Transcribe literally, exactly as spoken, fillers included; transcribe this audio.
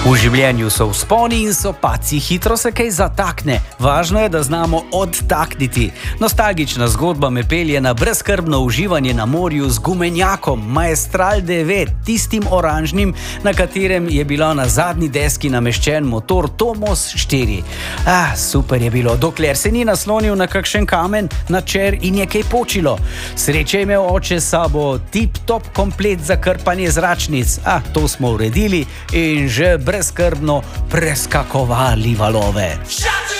V življenju so vzponi in so padci, hitro se kaj zatakne. Važno je, da znamo odtakniti. Nostalgična zgodba me pelje na brezskrbno uživanje na morju z gumenjakom Maestral devet, tistim oranžnim, na katerem je bila na zadnji deski nameščen motor Tomos štiri. Ah, super je bilo, dokler se ni naslonil na kakšen kamen, na čer in je kaj počilo. Sreče je imel oče s sabo tip-top komplet za krpanje zračnic. Ah, to smo uredili in že brezskrbno preskakovali valove.